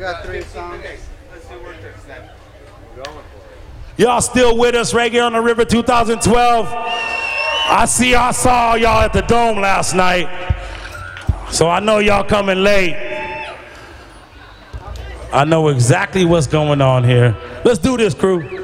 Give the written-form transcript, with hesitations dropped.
got 3 songs. Let's see where it's at. We're going for it. Y'all still with us, Reggae on the River 2012? I saw y'all at the Dome last night, so I know y'all coming late. I know exactly what's going on here. Let's do this, crew.